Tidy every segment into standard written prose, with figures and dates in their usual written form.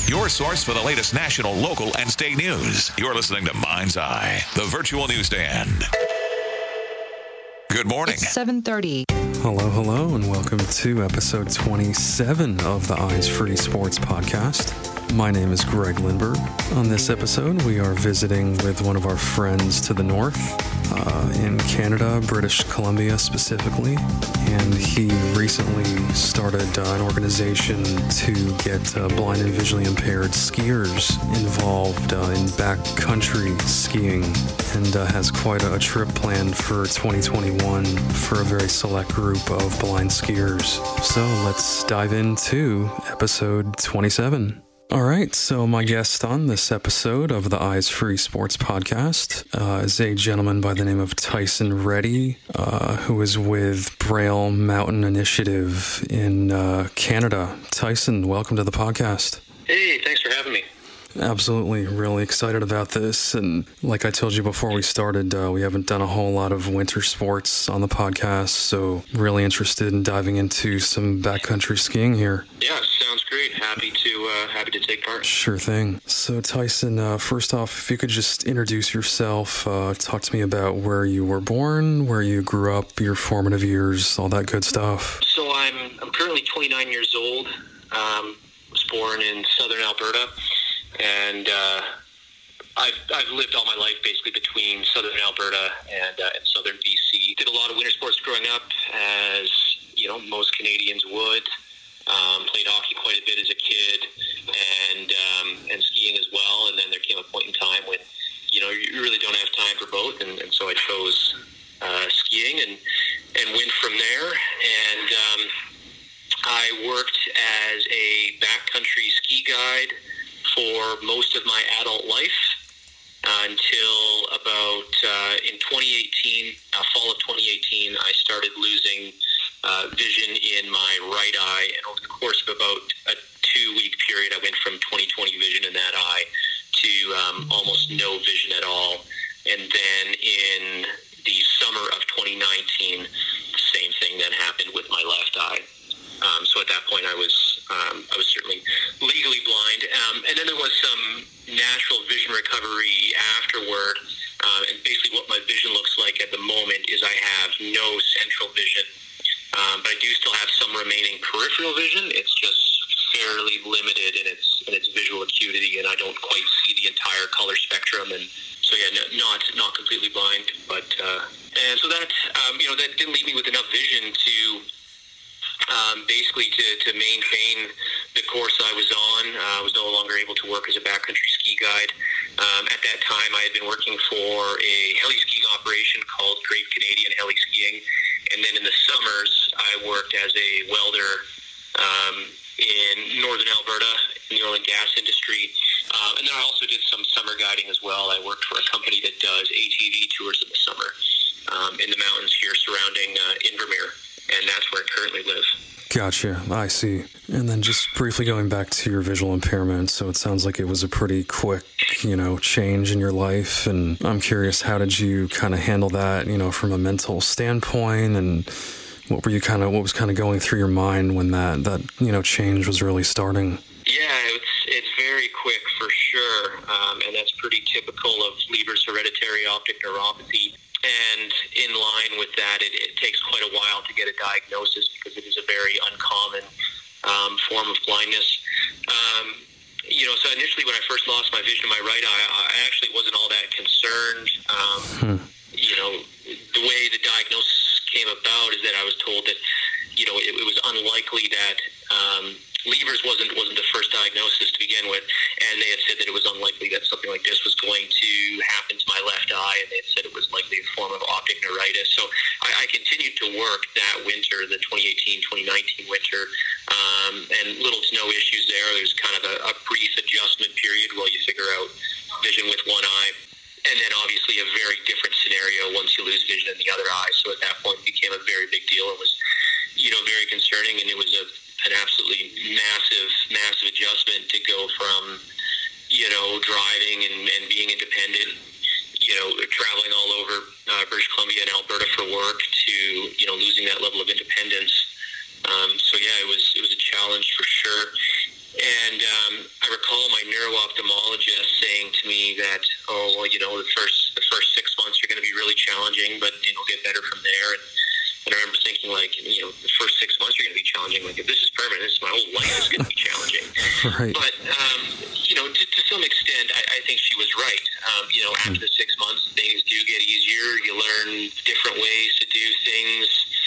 your source for the latest national, local, and state news. You're listening to Mind's Eye, the virtual newsstand. Good morning. It's 7:30. Hello, and welcome to episode 27 of the Eyes Free Sports Podcast. My name is Greg Lindberg. On this episode, we are visiting with one of our friends to the north, in Canada, British Columbia specifically, and he recently started an organization to get blind and visually impaired skiers involved in backcountry skiing, and has quite a trip planned for 2021 for a very select group of blind skiers. So let's dive into episode 27. All right, so my guest on this episode of the Eyes Free Sports Podcast is a gentleman by the name of Tyson Reddy, who is with Braille Mountain Initiative in Canada. Tyson, welcome to the podcast. Hey, thanks for having me. Absolutely. Really excited about this. And like I told you before we started, we haven't done a whole lot of winter sports on the podcast, so really interested in diving into some backcountry skiing here. Yeah, sounds great. Happy to take part. Sure thing. So Tyson, first off, if you could just introduce yourself, talk to me about where you were born, where you grew up, your formative years, all that good stuff. So I'm currently 29 years old. Was born in southern Alberta. And I've lived all my life basically between southern Alberta and southern BC. Did a lot of winter sports growing up, as you know most Canadians would. Played hockey quite a bit as a kid, and skiing as well. And then there came a point in time when you really don't have time for both, and so I chose skiing and went from there. And I worked as a backcountry ski guide for most of my adult life until about in 2018, fall of 2018, I started losing vision in my right eye. And over the course of about a 2-week period, I went from 20/20 vision in that eye to almost no vision at all. And then in the summer of 2019, the same thing then happened with my left eye. So at that point, I was certainly legally blind, and then there was some natural vision recovery afterward. And basically, what my vision looks like at the moment is I have no central vision, but I do still have some remaining peripheral vision. It's just fairly limited in its visual acuity, and I don't quite see the entire color spectrum. And so, yeah, not completely blind, but and so that that didn't leave me with enough vision to. Basically to maintain the course I was on. I was no longer able to work as a backcountry ski guide. At that time, I had been working for a heli skiing operation called Great Canadian Heli Skiing. And then in the summers, I worked as a welder in northern Alberta in the oil and gas industry. And then I also did some summer guiding as well. I worked for a company that does ATV tours in the summer in the mountains here surrounding Invermere. And that's where I currently live. Gotcha. I see. And then just briefly going back to your visual impairment, so it sounds like it was a pretty quick, change in your life. And I'm curious, how did you kind of handle that, from a mental standpoint? And what was kind of going through your mind when that change was really starting? Yeah, it's very quick for sure. And that's pretty typical of Leber's hereditary optic neuropathy. And in line with that, it takes quite a while to get a diagnosis because it is a very uncommon form of blindness. So initially when I first lost my vision in my right eye, I actually wasn't all that concerned. The way the diagnosis came about is that I was told that, it was unlikely that Leber's wasn't the first diagnosis to begin with, and they had said that it was unlikely that something like this was going to happen to my left eye, and they had said it was likely a form of optic neuritis. So I continued to work that winter, the 2018-2019 winter, and little to no issues there. There was kind of a brief adjustment period while you figure out vision with one eye. And then obviously a very different scenario once you lose vision in the other eye. So at that point it became a very big deal. It was, very concerning, and it was an absolutely massive adjustment to go from, driving and being independent, traveling all over British Columbia and Alberta for work to, losing that level of independence. So yeah, it was a challenge for sure. And I recall my neuro-ophthalmologist saying to me that, the first 6 months are going to be really challenging, but it'll get better from there. And I remember thinking, the first 6 months are going to be challenging. Like, if this is permanent, my whole life is going to be challenging. Right. But, to some extent, I think she was right. After the 6 months, things do get easier. You learn different ways to do things,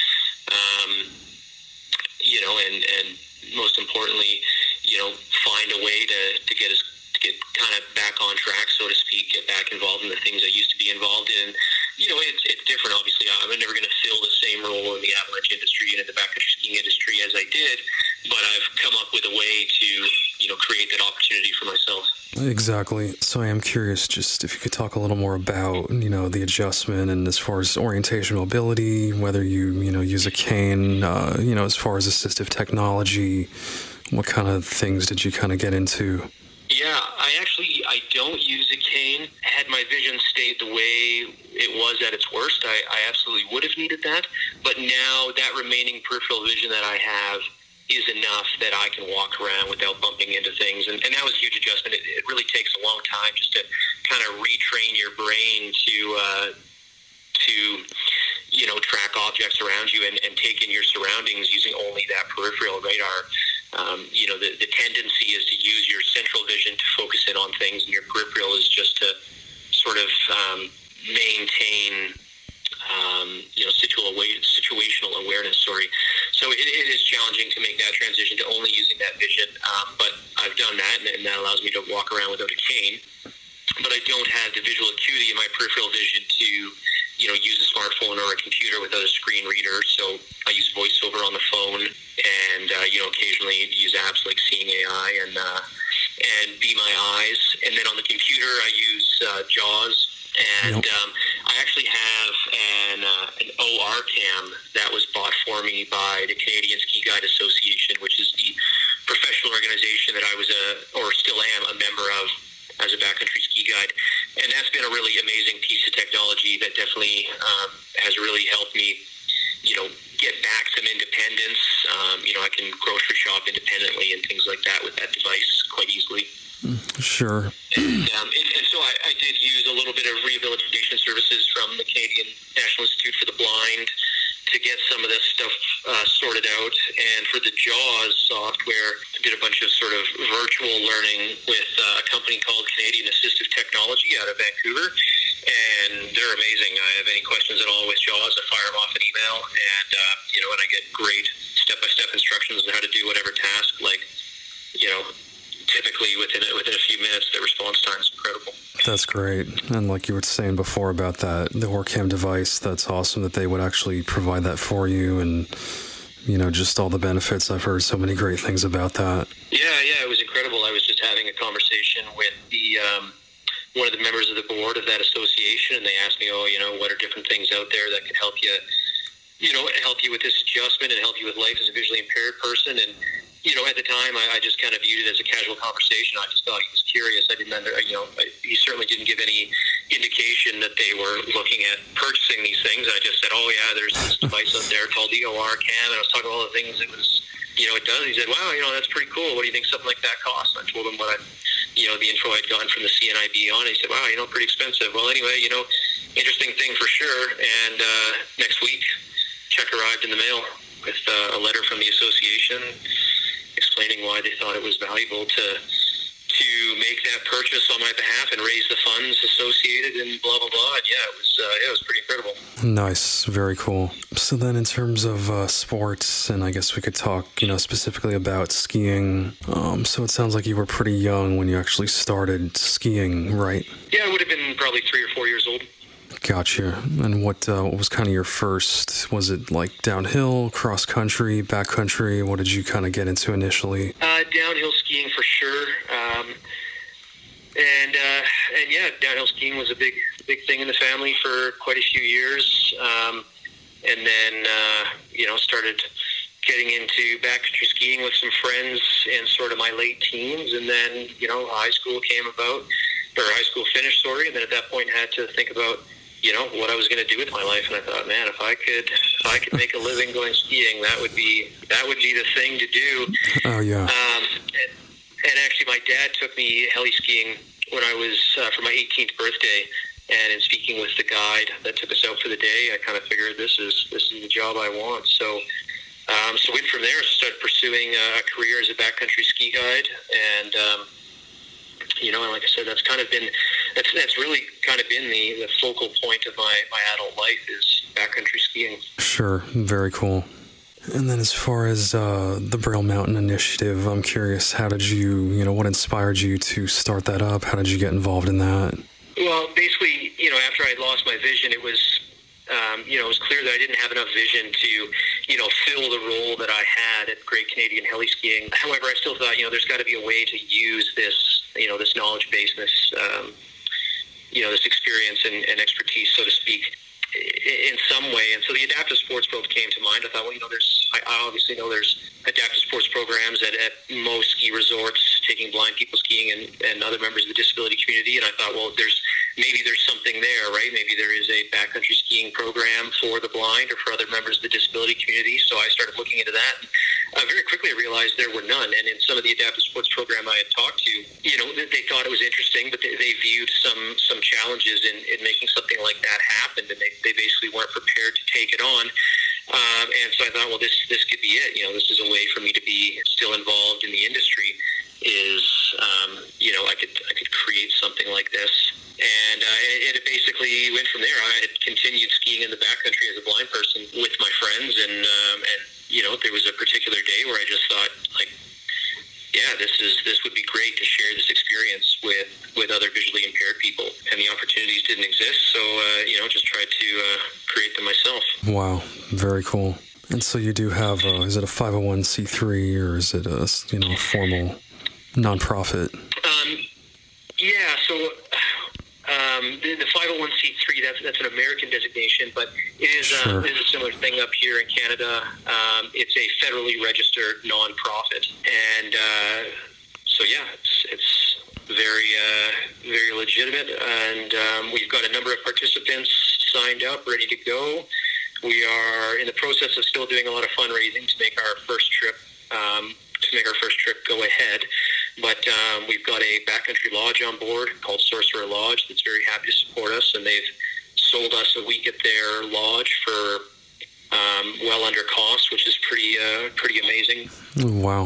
and most importantly, find a way to get kind of back on track, so to speak, get back involved in the things I used to be involved in. It's different, obviously. I'm never going to fill the same role in the avalanche industry and in the backcountry skiing industry as I did, but I've come up with a way to, create that opportunity for myself. Exactly. So I am curious, just if you could talk a little more about, the adjustment and as far as orientation mobility, whether you, use a cane, as far as assistive technology, what kind of things did you kind of get into? Yeah, I don't use a cane. Had my vision stayed the way it was at its worst, I absolutely would have needed that. But now that remaining peripheral vision that I have is enough that I can walk around without bumping into things. And that was a huge adjustment. It really takes a long time just to kind of retrain your brain to track objects around you and take in your surroundings using only that peripheral radar. The tendency is to use your central vision to focus in on things, and your peripheral is just to sort of maintain, situational awareness. So it is challenging to make that transition to only using that vision, but I've done that, and that allows me to walk around without a cane. But I don't have the visual acuity in my peripheral vision to use a smartphone or a computer without a screen reader. So I use VoiceOver on the phone, and occasionally use apps like Seeing AI and Be My Eyes. And then on the computer, I use JAWS. And I actually have an OR cam that was bought for me by the Canadian Ski Guide Association, which is the professional organization that I was still am a member of as a backcountry ski guide. And that's been a really amazing piece of technology that definitely has really helped me, get back some independence. I can grocery shop independently and things like that with that device quite easily. Sure. And so I did use a little bit of rehabilitation services from the Canadian National Institute for the Blind to get some of this stuff sorted out. And for the JAWS software, I did a bunch of sort of virtual learning with a company called Canadian Assistive Technology out of Vancouver. And they're amazing. I have any questions at all with JAWS, I fire them off an email, and and I get great step-by-step instructions on how to do whatever task. Typically within a few minutes, the response time is incredible. That's great. And like you were saying before about the OrCam device, that's awesome that they would actually provide that for you, and just all the benefits. I've heard so many great things about that. Yeah, it was incredible. I was just having a conversation with the one of the members of the board of that association, and they asked me, what are different things out there that can help you, help you with this adjustment and help you with life as a visually impaired person. And at the time, I just kind of viewed it as a casual conversation. I just thought he was curious. I didn't he certainly didn't give any indication that they were looking at purchasing these things. I just said, there's this device out there called the OR Cam, and I was talking about all the things it does. He said, wow, that's pretty cool. What do you think something like that costs? And I told him what the info I'd gotten from the CNIB on it. He said, wow, pretty expensive. Well, anyway, interesting thing for sure. And next week, check arrived in the mail with a letter from the association explaining why they thought it was valuable to make that purchase on my behalf and raise the funds associated and blah, blah, blah. And it was pretty incredible. Nice. Very cool. So then in terms of sports, and I guess we could talk, specifically about skiing. So it sounds like you were pretty young when you actually started skiing, right? Yeah, I would have been probably 3 or 4 years old. Gotcha. And what was kind of your first, was it like downhill, cross country, backcountry? What did you kind of get into initially? Downhill skiing for sure. And downhill skiing was a big thing in the family for quite a few years. And then, started getting into backcountry skiing with some friends in sort of my late teens. And then, high school came about, or high school finished, and then at that point had to think about, what I was going to do with my life. And I thought, man, if I could make a living going skiing, that would be the thing to do. Oh, yeah. my dad took me heli skiing when I was for my 18th birthday, and in speaking with the guide that took us out for the day, I kind of figured this is the job I want. So went from there. Started pursuing a career as a backcountry ski guide, and and like I said, that's really kind of been the focal point of my adult life is backcountry skiing. Sure, very cool. And then as far as the Braille Mountain Initiative, I'm curious, how did you, what inspired you to start that up? How did you get involved in that? Well, basically, after I lost my vision, it was, it was clear that I didn't have enough vision to, fill the role that I had at Great Canadian Heli Skiing. However, I still thought, there's got to be a way to use this, this knowledge base, this experience and expertise, so to speak, in some way. And so the adaptive sports probe came to mind. I thought, I obviously know there's adaptive sports programs at most ski resorts taking blind people skiing and other members of the disability community. And I thought, well, maybe there's something there, right? Maybe there is a backcountry skiing program for the blind or for other members of the disability community. So I started looking into that. Very quickly I realized there were none. And in some of the adaptive sports program I had talked to, they thought it was interesting, but they viewed some challenges in making something like that happen. And they basically weren't prepared to take it on. And so I thought, well, this could be it. This is a way for me to be still involved in the industry is, I could create something like this. And it basically went from there. I had continued skiing in the backcountry as a blind person with my friends. And there was a particular day where I just thought, this would be great to share this experience with other visually impaired people. And the opportunities didn't exist. So, just tried to create them myself. Wow. Very cool. And so you do have, is it a 501c3 or is it a, a formal nonprofit? So the 501c3, that's an American designation, but it is Sure. It is a similar thing up here in Canada. It's a federally registered nonprofit, and it's very very legitimate. And we've got a number of participants signed up, ready to go. We are in the process of still doing a lot of fundraising to make our first trip go ahead. But we've got a backcountry lodge on board called Sorcerer Lodge that's very happy to support us, and they've sold us a week at their lodge for well under cost, which is pretty amazing. Wow.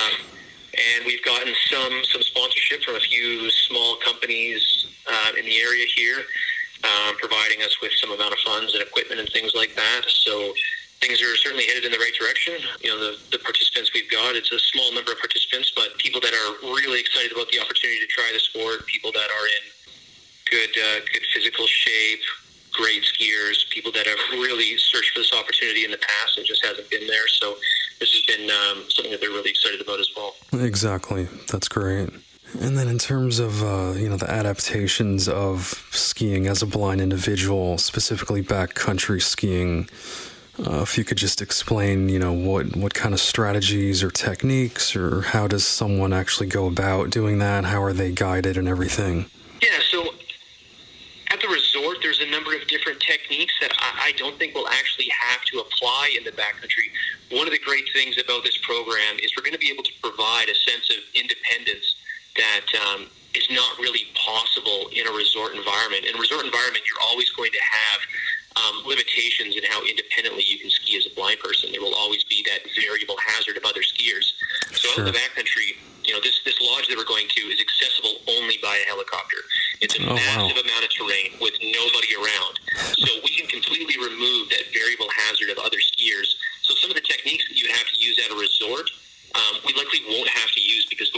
And we've gotten some sponsorship from a few small companies in the area here, providing us with some amount of funds and equipment and things like that. So things are certainly headed in the right direction. The participants we've got, it's a small number of participants, but people that are really excited about the opportunity to try the sport, people that are in good physical shape, great skiers, people that have really searched for this opportunity in the past and just hasn't been there. So this has been something that they're really excited about as well. Exactly. That's great. And then in terms of, the adaptations of skiing as a blind individual, specifically backcountry skiing, if you could just explain, what kind of strategies or techniques, or how does someone actually go about doing that? How are they guided and everything? Yeah, so at the resort, there's a number of different techniques that I don't think will actually have to apply in the backcountry. One of the great things about this program is we're going to be able to provide a sense of independence that is not really possible in a resort environment. In a resort environment, you're always going to have limitations in how independently you can ski as a blind person. There will always be that variable hazard of other skiers. So Sure. out in the backcountry, this lodge that we're going to is accessible only by a helicopter. It's a massive amount of terrain with nobody around. So we can completely remove that variable hazard of other skiers. So some of the techniques that you would have to use at a resort, we likely won't have to use because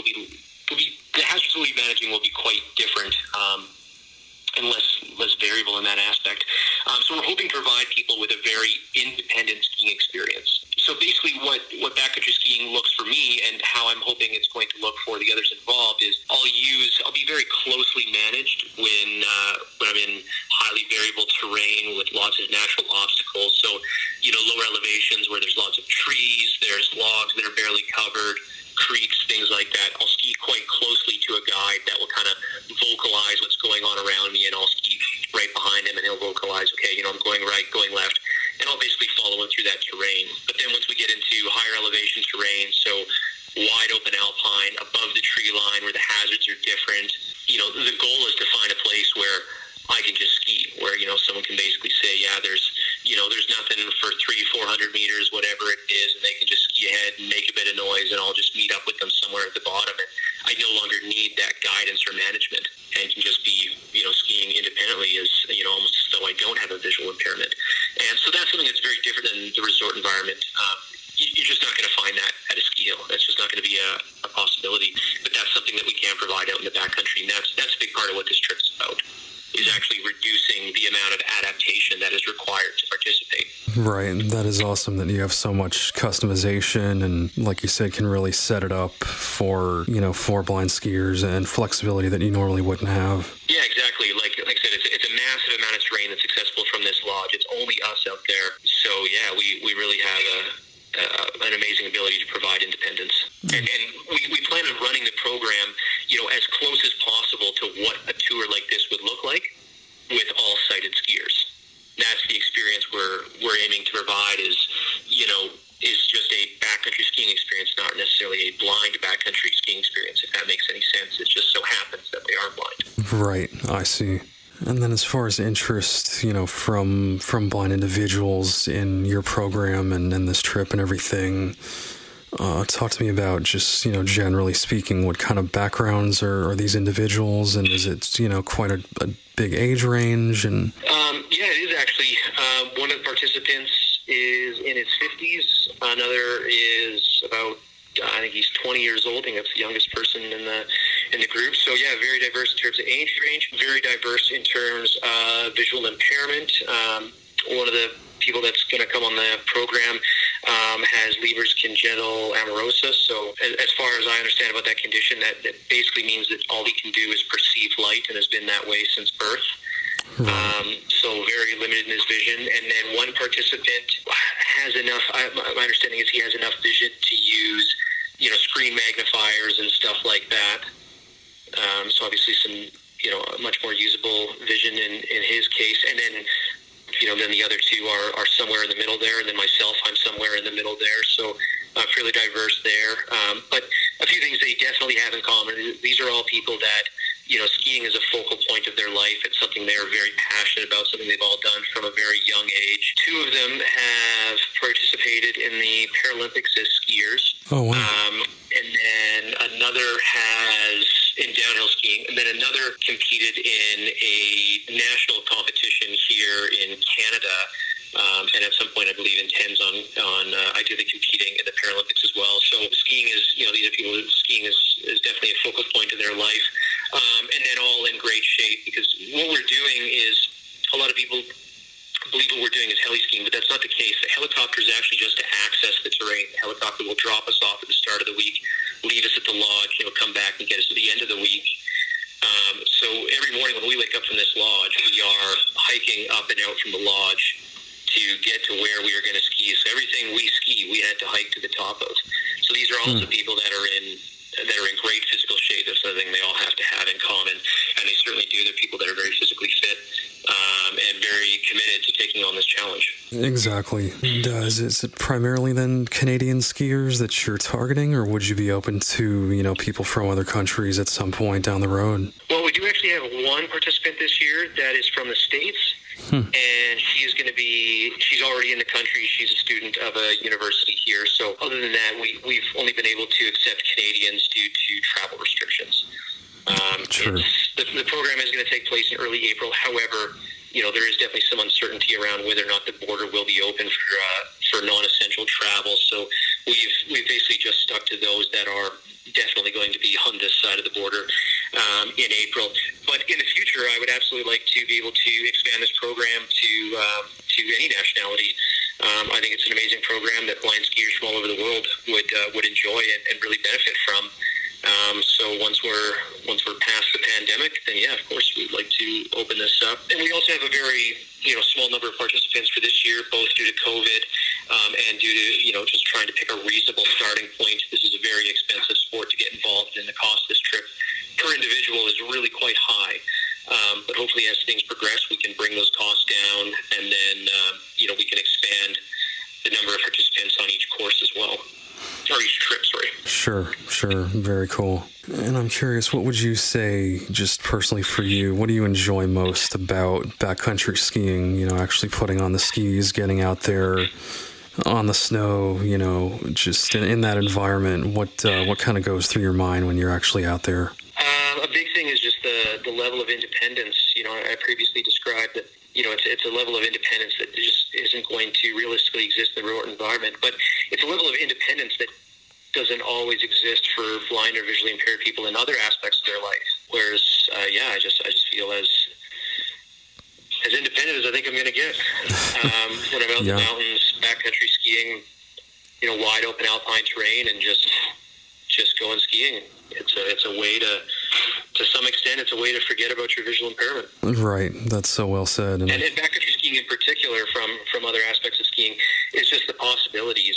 the hazards we'll be managing will be quite different and less variable in that aspect. So we're hoping to provide people with a very independent skiing experience. So basically what backcountry skiing looks for me and how I'm hoping it's going to look for the others involved is I'll be very closely managed when I'm in highly variable terrain with lots of natural obstacles. So, lower elevations where there's lots of trees, there's logs that are barely covered, creeks, things like that. I'll ski quite closely to a guide that will kind of vocalize what's going on around me, and I'll ski right behind him, and he'll vocalize, okay, I'm going right, going left, and I'll basically follow him through that terrain. But then once we get into higher elevation terrain, so wide open alpine, above the tree line where the hazards are different. The goal is to find a place where I can just ski, where, someone can basically say, yeah, there's nothing for 300-400 meters, whatever it is, and they can just ski ahead and make a bit of noise, and I'll just meet up with them somewhere at the bottom. And I no longer need that guidance or management and can just be, skiing independently as, almost as though I don't have a visual impairment. And so that's something that's very different than the resort environment. You're just not going to find that at a ski hill. That's just not going to be a possibility. But that's something that we can provide out in the backcountry, and that's a big part of what this trip is about, is actually reducing the amount of adaptation that is required to participate. Right, and that is awesome that you have so much customization and, like you said, can really set it up for, for blind skiers and flexibility that you normally wouldn't have. Yeah, exactly. Like I said, it's a massive amount of terrain that's accessible from this lodge. It's only us out there. So, yeah, we really have an amazing ability to provide independence. And we plan on running the program, as close as possible to what a tour like this would look like with all sighted skiers. That's the experience we're aiming to provide is just a backcountry skiing experience, not necessarily a blind backcountry skiing experience, if that makes any sense. It just so happens that we are blind. Right, I see. And then as far as interest, from blind individuals in your program and this trip and everything, talk to me about just, generally speaking, what kind of backgrounds are these individuals, and is it, quite a big age range? And yeah, it is actually. One of the participants is in his 50s. Another is about, I think he's 20 years old. I think that's the youngest person in the group. So yeah, very diverse in terms of age range, very diverse in terms of visual impairment. One of the people that's going to come on the program has Leber's congenital amaurosis. So as far as I understand about that condition, that basically means that all he can do is perceive light and has been that way since birth. So very limited in his vision. And then one participant has enough, my understanding is he has enough vision to use, screen magnifiers and stuff like that. So obviously some, much more usable vision in his case. And then, then the other two are somewhere in the middle there. And then myself, I'm somewhere in the middle there. So fairly diverse there. But a few things they definitely have in common. These are all people that, skiing is a focal point of their life. It's something they're very passionate about, something they've all done from a very young age. Two of them have participated in the Paralympics as skiers. Oh, wow. And then another has in downhill skiing, and then another competed in a national competition here in Canada. And at some point, I believe, intends on ideally competing in the Paralympics as well. So skiing is, these are people who skiing is definitely a focal point of their life. And then all in great shape, because what we're doing is, a lot of people believe what we're doing is heli skiing, but that's not the case. The helicopter is actually just to access the terrain. The helicopter will drop us off at the start of the week, leave us at the lodge, come back and get us to the end of the week. So every morning when we wake up from this lodge, we are hiking up and out from the lodge to get to where we are going to ski. So everything we ski, we had to hike to the top of. So these are also people that are in great physical shape. That's another thing they all have to have in common, and they certainly do. They're people that are very physically fit and very committed to taking on this challenge. Exactly. And is it primarily then Canadian skiers that you're targeting, or would you be open to people from other countries at some point down the road? Well, we do actually have one participant this year that is from the States. And she's already in the country. She's a student of a university here. So other than that, we've only been able to accept Canadians due to travel restrictions. Sure. The program is going to take place in early April. However, there is definitely some uncertainty around whether or not the border will be open for non-essential travel. So we've basically just stuck to those that are definitely going to be on this side of the border in April. But in the future, I would absolutely like to be able to expand this program to any nationality. I think it's an amazing program that blind skiers from all over the world would enjoy and really benefit from. So once we're past the pandemic, then yeah, of course we'd like to open this up. And we also have a very small number of participants for this year, both due to COVID and due to just trying to pick a reasonable starting point. This is a very expensive sport to get involved in. The cost of this trip per individual is really quite high. But hopefully as things progress, we can bring those costs down, and then we can expand the number of participants on each course as well. Or each trip, sorry. Sure. Very cool. And I'm curious, what would you say, just personally for you, what do you enjoy most about backcountry skiing? You know, actually putting on the skis, getting out there on the snow, you know, just in that environment. What kind of goes through your mind when you're actually out there? A big thing is just the level of independence. You know, I previously described that, you know, it's a level of independence that just isn't going to realistically exist in the remote environment. But it's a level of independence that doesn't always exist for blind or visually impaired people in other aspects of their life. Whereas, I just feel as independent as I think I'm going to get when I'm out in the mountains, backcountry skiing, you know, wide open alpine terrain, and just going skiing. It's a way to some extent, it's a way to forget about your visual impairment. Right. That's so well said. And backcountry skiing in particular, from other aspects of skiing, is just the possibilities.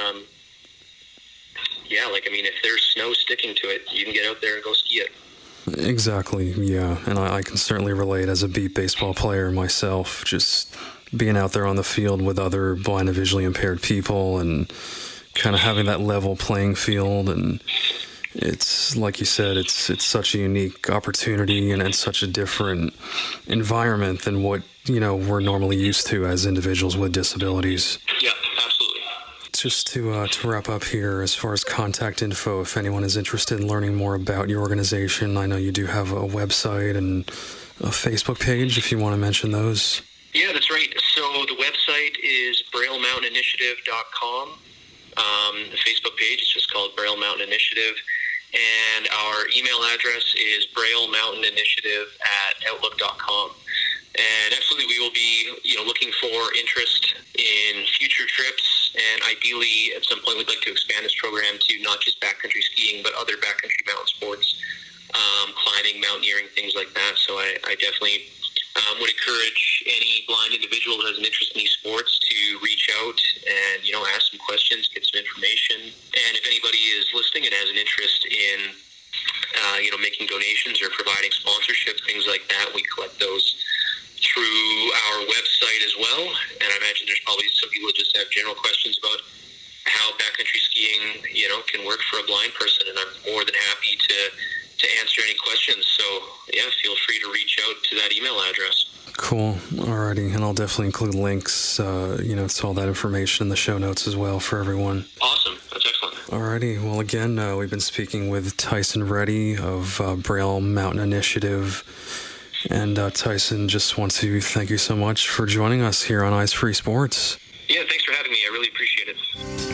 If there's snow sticking to it, you can get out there and go ski it. Exactly, yeah. And I can certainly relate as a beat baseball player myself, just being out there on the field with other blind and visually impaired people and kind of having that level playing field. And it's, like you said, it's such a unique opportunity and such a different environment than what, you know, we're normally used to as individuals with disabilities. Yeah, absolutely. Just to wrap up here, as far as contact info, if anyone is interested in learning more about your organization, I know you do have a website and a Facebook page, if you want to mention those. Yeah, that's right. So the website is BrailleMountainInitiative.com. The Facebook page is just called Braille Mountain Initiative. And our email address is BrailleMountainInitiative@outlook.com. And absolutely, we will be, you know, looking for interest in future trips, and ideally, at some point, we'd like to expand this program to not just backcountry skiing, but other backcountry mountain sports, climbing, mountaineering, things like that. So I definitely would encourage any blind individual that has an interest in these sports to reach out and, you know, ask some questions, get some information. And if anybody is listening and has an interest in, making donations or providing sponsorship, things like that, we collect those through our website as well. And I imagine there's probably some people who just have general questions about how backcountry skiing, you know, can work for a blind person. And I'm more than happy to answer any questions. So, yeah, feel free to reach out to that email address. Cool. Alrighty. And I'll definitely include links, to all that information in the show notes as well for everyone. Awesome. That's excellent. Alrighty. Well, again, we've been speaking with Tyson Reddy of Braille Mountain Initiative. And Tyson, just want to thank you so much for joining us here on Eyes Free Sports. Yeah, thanks for having me. I really appreciate it.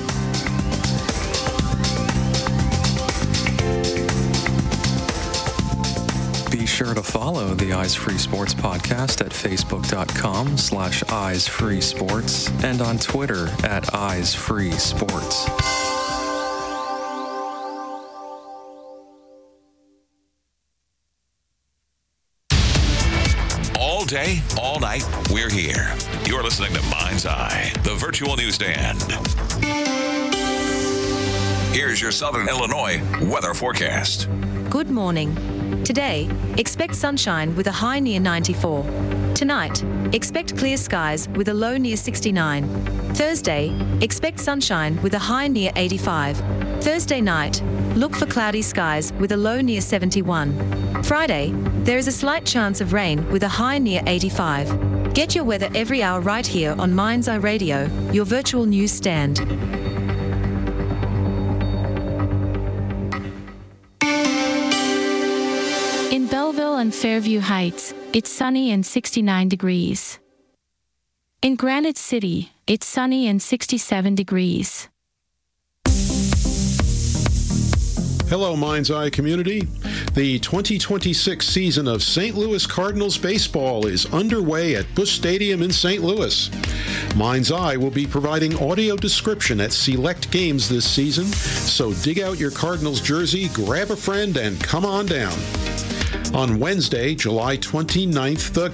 Be sure to follow the Eyes Free Sports podcast at facebook.com/eyesfreesports and on Twitter at eyesfreesports. All day, all night, we're here. You're listening to Mind's Eye, the virtual newsstand. Here's your Southern Illinois weather forecast. Good morning. Today, expect sunshine with a high near 94. Tonight, expect clear skies with a low near 69. Thursday, expect sunshine with a high near 85. Thursday night, look for cloudy skies with a low near 71. Friday, there is a slight chance of rain with a high near 85. Get your weather every hour right here on Mind's Eye Radio, your virtual news stand. In Belleville and Fairview Heights, it's sunny and 69 degrees. In Granite City, it's sunny and 67 degrees. Hello, Mind's Eye community. The 2026 season of St. Louis Cardinals baseball is underway at Busch Stadium in St. Louis. Mind's Eye will be providing audio description at select games this season, so dig out your Cardinals jersey, grab a friend, and come on down. On Wednesday, July 29th, the